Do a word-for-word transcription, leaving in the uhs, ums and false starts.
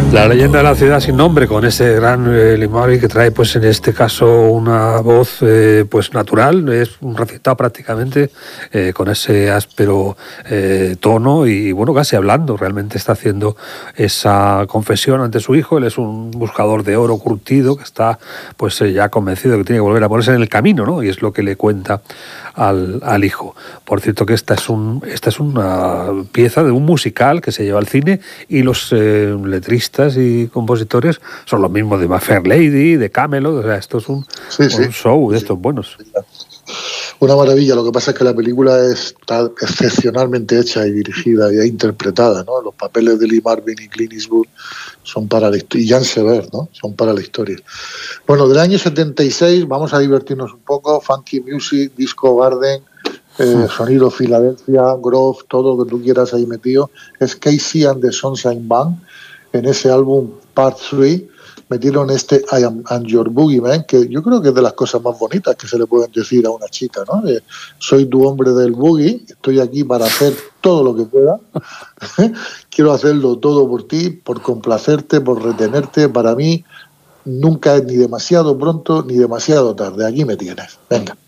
La leyenda de la ciudad sin nombre, con ese gran eh, Lee Marvin que trae, pues en este caso, una voz eh, pues natural, es un recitado prácticamente, eh, con ese áspero eh, tono y bueno, casi hablando, realmente está haciendo esa confesión ante su hijo. Él es un buscador de oro curtido que está pues eh, ya convencido de que tiene que volver a ponerse en el camino, ¿no? Y es lo que le cuenta al, al hijo. Por cierto que esta es, un, esta es una pieza de un musical que se lleva al cine y los eh, letristas y compositores son los mismos de My Fair Lady, de Camelot. O sea, esto es un, sí, sí. un show de sí. estos buenos. Una maravilla. Lo que pasa es que la película está excepcionalmente hecha y dirigida y interpretada, ¿no? Los papeles de Lee Marvin y Clint Eastwood son para la historia, y Jan Sever, ¿no? Son para la historia. Bueno, del año setenta y seis vamos a divertirnos un poco. Funky Music, Disco Garden, eh, Sonido Filadelfia, Grove, todo lo que tú quieras ahí metido. Es Casey and the Sunshine Band. En ese álbum Part tres metieron este I Am and Your Boogeyman, que yo creo que es de las cosas más bonitas que se le pueden decir a una chica, ¿no? Eh, soy tu hombre del boogie, estoy aquí para hacer todo lo que pueda, quiero hacerlo todo por ti, por complacerte, por retenerte. Para mí nunca es ni demasiado pronto ni demasiado tarde, aquí me tienes, venga.